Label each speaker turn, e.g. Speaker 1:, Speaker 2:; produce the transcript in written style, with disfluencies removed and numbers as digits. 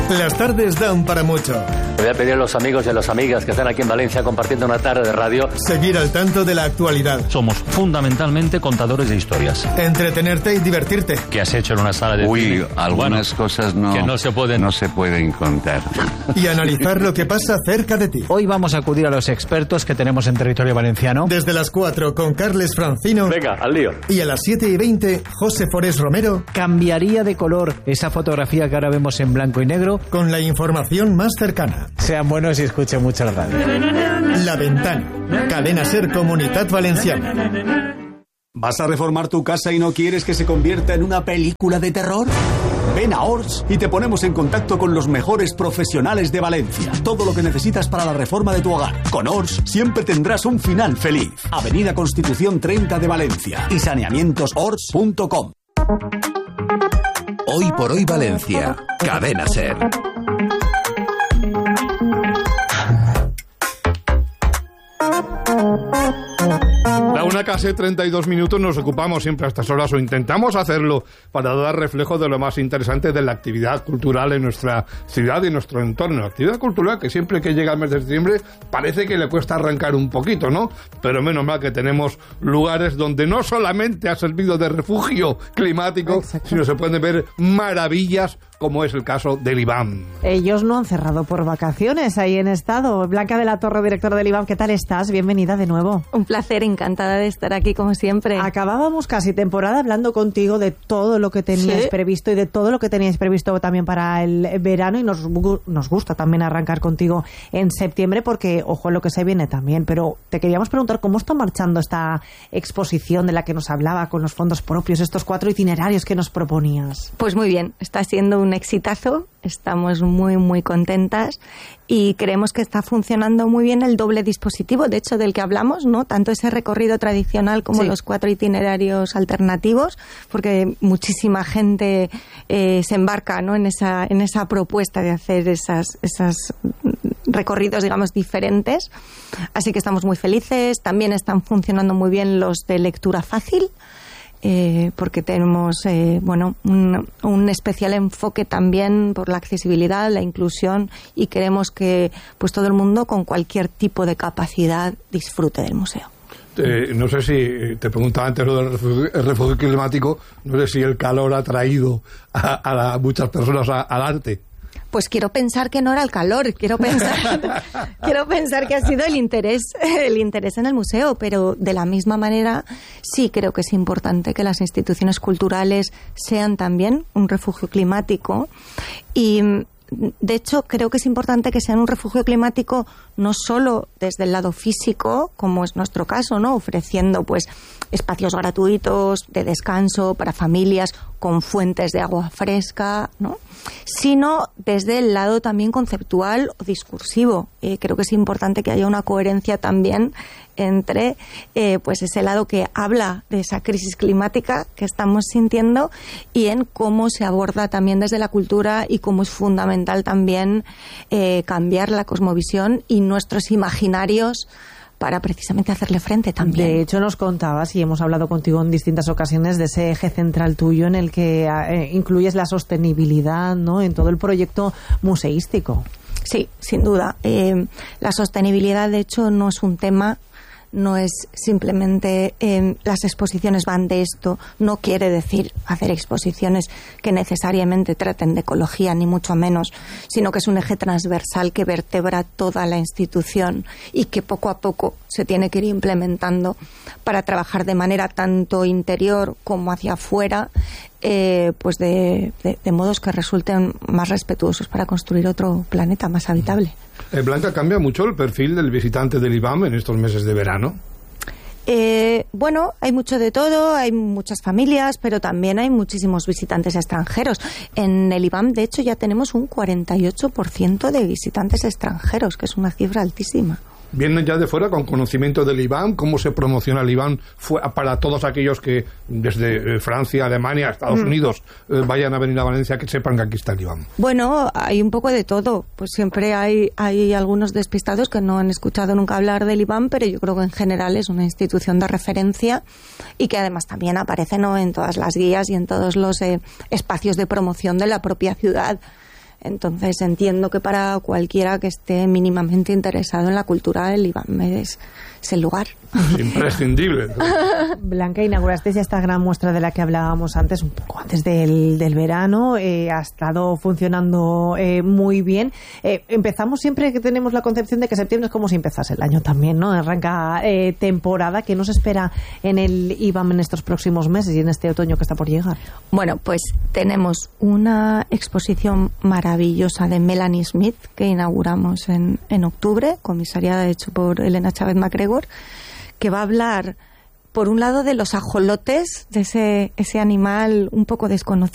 Speaker 1: Las tardes dan para mucho.
Speaker 2: Voy a pedir a los amigos y a las amigas que están aquí en Valencia compartiendo una tarde de radio.
Speaker 1: Seguir al tanto de la actualidad.
Speaker 3: Somos fundamentalmente contadores de historias.
Speaker 1: Entretenerte y divertirte.
Speaker 3: ¿Qué has hecho en una sala de cine?
Speaker 4: Algunas cosas
Speaker 3: que no se pueden
Speaker 4: contar.
Speaker 1: Y analizar lo que pasa cerca de ti.
Speaker 5: Hoy vamos a acudir a los expertos que tenemos en territorio valenciano.
Speaker 1: Desde las 4 con Carles Francino.
Speaker 2: Venga, al lío.
Speaker 1: Y a las 7:20, José Forés Romero.
Speaker 5: Cambiaría de color esa fotografía que ahora vemos en blanco y negro.
Speaker 1: Con la información más cercana.
Speaker 5: Sean buenos y escuchen mucho la radio.
Speaker 1: La Ventana. Cadena Ser Comunitat Valenciana.
Speaker 6: ¿Vas a reformar tu casa y no quieres que se convierta en una película de terror? Ven a Ors y te ponemos en contacto con los mejores profesionales de Valencia. Todo lo que necesitas para la reforma de tu hogar. Con Ors siempre tendrás un final feliz. Avenida Constitución 30 de Valencia y saneamientosors.com.
Speaker 7: Hoy por hoy Valencia. Cadena Ser.
Speaker 8: La 1 casi 32 minutos nos ocupamos siempre a estas horas o intentamos hacerlo para dar reflejo de lo más interesante de la actividad cultural en nuestra ciudad y en nuestro entorno. Actividad cultural que siempre que llega el mes de septiembre parece que le cuesta arrancar un poquito, ¿no? Pero menos mal que tenemos lugares donde no solamente ha servido de refugio climático, sino se pueden ver maravillas como es el caso del IBAM.
Speaker 9: Ellos no han cerrado por vacaciones, ahí en estado. Blanca de la Torre, directora del IBAM, ¿qué tal estás? Bienvenida de nuevo.
Speaker 10: Un placer, encantada de estar aquí como siempre.
Speaker 9: Acabábamos casi temporada hablando contigo de todo lo que tenías previsto y de todo lo que teníais previsto también para el verano, y nos gusta también arrancar contigo en septiembre porque, ojo, lo que se viene también. Pero te queríamos preguntar cómo está marchando esta exposición de la que nos hablaba con los fondos propios, estos 4 itinerarios que nos proponías.
Speaker 10: Pues muy bien, está siendo un exitazo, estamos muy muy contentas y creemos que está funcionando muy bien el doble dispositivo, de hecho, del que hablamos, ¿no? Tanto ese recorrido tradicional como los 4 itinerarios alternativos, porque muchísima gente se embarca, ¿no? en esa propuesta de hacer esas recorridos, digamos, diferentes. Así que estamos muy felices. También están funcionando muy bien los de lectura fácil, porque tenemos un especial enfoque también por la accesibilidad, la inclusión, y queremos que pues todo el mundo con cualquier tipo de capacidad disfrute del museo.
Speaker 8: No sé si te preguntaba antes lo del refugio climático, no sé si el calor ha traído a muchas personas al arte.
Speaker 10: Pues quiero pensar que no era el calor, quiero pensar que ha sido el interés en el museo, pero de la misma manera sí creo que es importante que las instituciones culturales sean también un refugio climático, y de hecho creo que es importante que sean un refugio climático no solo desde el lado físico, como es nuestro caso, ¿no? Ofreciendo pues espacios gratuitos de descanso para familias con fuentes de agua fresca, ¿no? Sino desde el lado también conceptual o discursivo. Creo que es importante que haya una coherencia también entre pues ese lado que habla de esa crisis climática que estamos sintiendo y en cómo se aborda también desde la cultura, y cómo es fundamental también cambiar la cosmovisión y nuestros imaginarios para precisamente hacerle frente también.
Speaker 9: De hecho, nos contabas, y hemos hablado contigo en distintas ocasiones, de ese eje central tuyo en el que incluyes la sostenibilidad, ¿no?, en todo el proyecto museístico.
Speaker 10: Sí, sin duda. La sostenibilidad, de hecho, no es un tema, no es simplemente las exposiciones van de esto, no quiere decir hacer exposiciones que necesariamente traten de ecología, ni mucho menos, sino que es un eje transversal que vertebra toda la institución y que poco a poco se tiene que ir implementando para trabajar de manera tanto interior como hacia afuera, pues de modos que resulten más respetuosos para construir otro planeta más habitable.
Speaker 8: Blanca, ¿cambia mucho el perfil del visitante del IBAM en estos meses de verano?
Speaker 10: Bueno, hay mucho de todo, hay muchas familias, pero también hay muchísimos visitantes extranjeros. En el IBAM, de hecho, ya tenemos un 48% de visitantes extranjeros, que es una cifra altísima.
Speaker 8: Vienen ya de fuera con conocimiento del IBAM. ¿Cómo se promociona el IBAM para todos aquellos que desde Francia, Alemania, Estados Unidos vayan a venir a Valencia, que sepan que aquí está el IBAM?
Speaker 10: Bueno, hay un poco de todo. Pues siempre hay algunos despistados que no han escuchado nunca hablar del IBAM, pero yo creo que en general es una institución de referencia y que además también aparece, ¿no?, en todas las guías y en todos los espacios de promoción de la propia ciudad. Entonces entiendo que para cualquiera que esté mínimamente interesado en la cultura, el IBAM es el lugar.
Speaker 8: Imprescindible.
Speaker 9: Blanca, inauguraste ya esta gran muestra de la que hablábamos antes, un poco antes del verano. Ha estado funcionando muy bien. Empezamos siempre que tenemos la concepción de que septiembre es como si empezase el año también, ¿no? Arranca temporada. ¿Qué nos espera en el IBAM en estos próximos meses y en este otoño que está por llegar?
Speaker 10: Bueno, pues tenemos una exposición maravillosa de Melanie Smith que inauguramos en octubre, comisariada hecho por Elena Chávez MacGregor, que va a hablar, por un lado, de los ajolotes, de ese animal un poco desconocido